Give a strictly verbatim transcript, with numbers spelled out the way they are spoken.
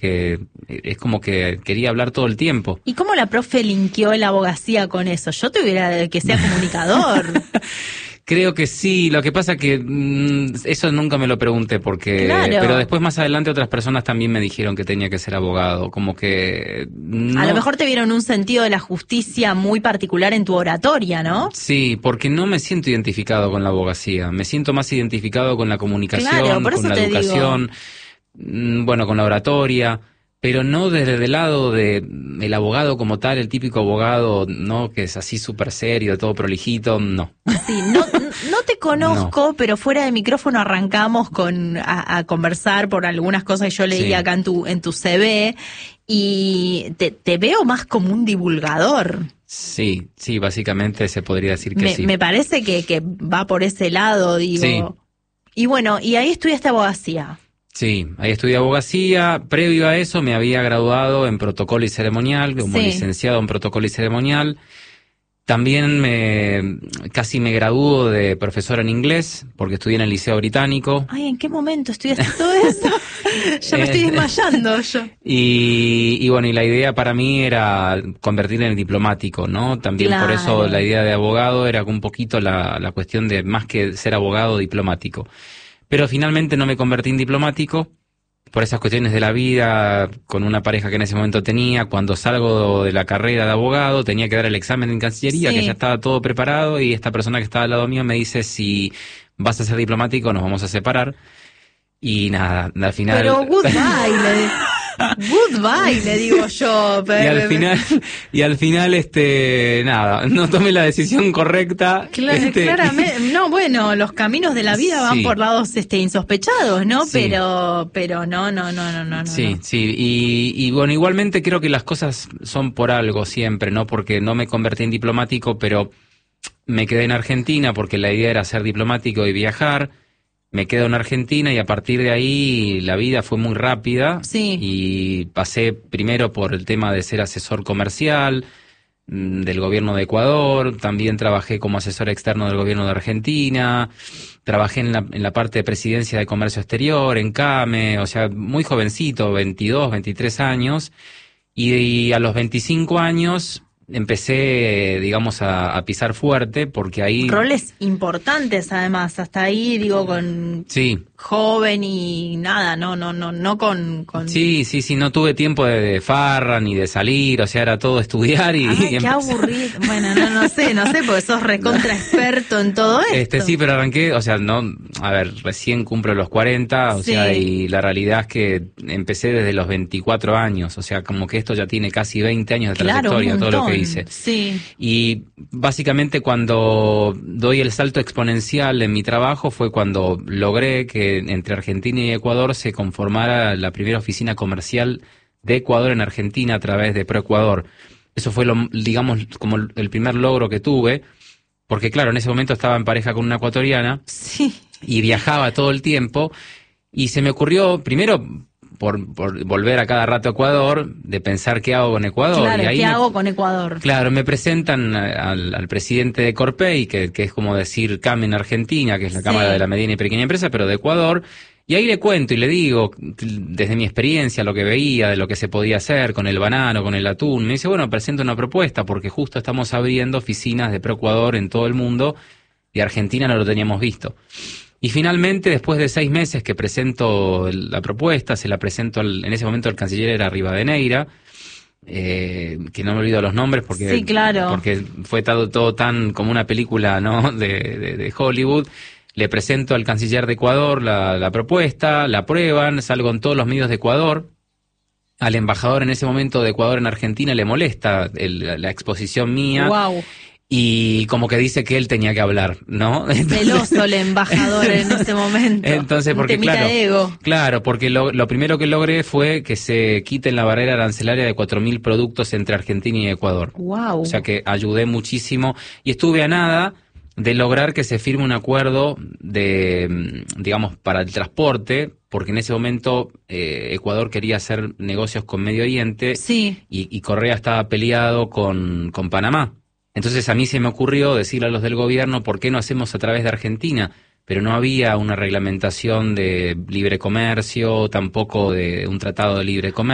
porque es como que quería hablar todo el tiempo. ¿Y cómo la profe linkeó la abogacía con eso? Yo tuviera que sea comunicador. Creo que sí, lo que pasa que mmm, eso nunca me lo pregunté porque, claro. Pero después más adelante otras personas también me dijeron que tenía que ser abogado, como que no... A lo mejor te vieron un sentido de la justicia muy particular en tu oratoria, ¿no? Sí, porque no me siento identificado con la abogacía, me siento más identificado con la comunicación, claro, por eso con la te educación, digo. bueno, con la oratoria. Pero no desde el lado de el abogado como tal, el típico abogado, ¿no? Que es así súper serio, todo prolijito, no. Sí, no, no te conozco, no. Pero fuera de micrófono arrancamos con a, a conversar por algunas cosas que yo leí sí. acá en tu en tu C V y te, te veo más como un divulgador. Sí, sí, básicamente se podría decir que me, sí. Me parece que, que va por ese lado, digo. Sí. Y bueno, y ahí estudiaste abogacía. Sí, ahí estudié abogacía. Previo a eso me había graduado en protocolo y ceremonial, como sí. licenciado en protocolo y ceremonial. También me casi me graduó de profesor en inglés, porque estudié en el Liceo Británico. Ay, ¿en qué momento estudiaste todo eso? Ya me estoy desmayando yo. Y, y bueno, y la idea para mí era convertir en el diplomático, ¿no? También claro. Por eso la idea de abogado era un poquito la, la cuestión de más que ser abogado, diplomático. Pero finalmente no me convertí en diplomático por esas cuestiones de la vida, con una pareja que en ese momento tenía. Cuando salgo de la carrera de abogado tenía que dar el examen en Cancillería, sí. que ya estaba todo preparado, y esta persona que estaba al lado mío me dice: si vas a ser diplomático nos vamos a separar. Y nada, al final... Pero goodbye, le... Goodbye, le digo yo. Y al final, y al final, este, nada, no tomé la decisión correcta. Claro, este, claramente, no, bueno, los caminos de la vida van sí. por lados, este, insospechados, ¿no? Sí. Pero, pero no, no, no, no, no. Sí, no. sí, y, y bueno, igualmente creo que las cosas son por algo siempre, ¿no? Porque no me convertí en diplomático, pero me quedé en Argentina porque la idea era ser diplomático y viajar. Me quedo en Argentina y a partir de ahí la vida fue muy rápida. Sí. Y pasé primero por el tema de ser asesor comercial del gobierno de Ecuador, también trabajé como asesor externo del gobierno de Argentina, trabajé en la, en la parte de presidencia de comercio exterior, en CAME, o sea, muy jovencito, veintidós, veintitrés años, y, y a los veinticinco años... empecé, digamos, a, a pisar fuerte, porque ahí... Roles importantes, además, hasta ahí, digo, con... Sí. Joven y nada, no, no, no, no con... con... Sí, sí, sí, no tuve tiempo de, de farra ni de salir, o sea, era todo estudiar y... Ay, y qué empecé... aburrido. Bueno, no, no sé, no sé, porque sos recontra experto en todo esto. Este, sí, pero arranqué, o sea, no, a ver, recién cumplo los cuarenta, o sí. sea, y la realidad es que empecé desde los veinticuatro años, o sea, como que esto ya tiene casi veinte años de claro, trayectoria, todo lo que hice. Sí. Y básicamente cuando doy el salto exponencial en mi trabajo fue cuando logré que entre Argentina y Ecuador se conformara la primera oficina comercial de Ecuador en Argentina a través de ProEcuador. Eso fue, lo, digamos, como el primer logro que tuve, porque claro, en ese momento estaba en pareja con una ecuatoriana sí. y viajaba todo el tiempo, y se me ocurrió, primero, por, por volver a cada rato a Ecuador, de pensar qué hago con Ecuador. Claro, y ahí ¿qué me, hago con Ecuador? Claro, me presentan al, al presidente de Corpey, que, que es como decir CAME en Argentina, que es la sí. Cámara de la Mediana y Pequeña Empresa, pero de Ecuador, y ahí le cuento y le digo, desde mi experiencia, lo que veía, de lo que se podía hacer con el banano, con el atún. Me dice, bueno, presento una propuesta, porque justo estamos abriendo oficinas de ProEcuador en todo el mundo, y Argentina no lo teníamos visto. Y finalmente, después de seis meses que presento la propuesta, se la presento, al, en ese momento el canciller era Rivadeneira, eh, que no me olvido los nombres porque, sí, claro. porque fue todo, todo tan como una película, ¿no? de, de, de Hollywood. Le presento al canciller de Ecuador la, la propuesta, la aprueban, salgo en todos los medios de Ecuador. Al embajador en ese momento de Ecuador en Argentina le molesta el, la exposición mía. Wow. Y como que dice que él tenía que hablar, ¿no? Entonces, celoso el embajador en ese momento. Entonces, porque claro, de ego. claro, porque lo, lo primero que logré fue que se quiten la barrera arancelaria de cuatro mil productos entre Argentina y Ecuador. Wow. O sea que ayudé muchísimo y estuve a nada de lograr que se firme un acuerdo de, digamos, para el transporte, porque en ese momento eh, Ecuador quería hacer negocios con Medio Oriente. Sí. y, y Correa estaba peleado con, con Panamá. Entonces a mí se me ocurrió decirle a los del gobierno, ¿por qué no hacemos a través de Argentina? Pero no había una reglamentación de libre comercio, tampoco de un tratado de libre comercio.